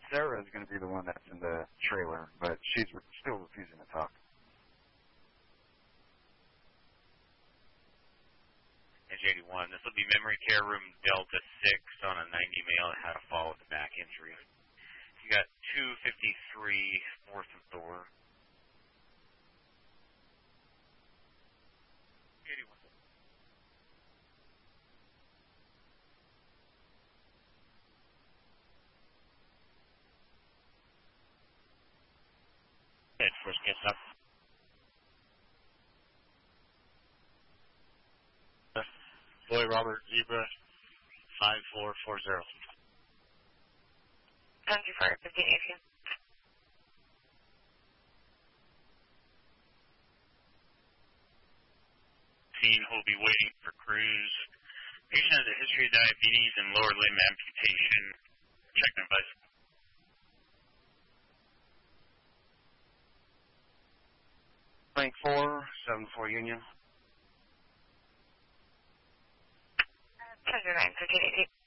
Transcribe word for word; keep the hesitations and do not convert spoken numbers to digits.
Sarah is going to be the one that's in the trailer, but she's re- still refusing to talk. Edge eighty-one, this will be memory care room Delta six on a ninety male that had a fall with a back injury. You got two fifty-three north of door. eighty-one. Head first gets up. Boy Robert Zebra five four four zero. twenty-four fifteen A P M. Scene will be waiting for crews. Patient has a history of diabetes and lower limb amputation. Check their advice. Bank four, seven four Union. ten nine fifteen A P M.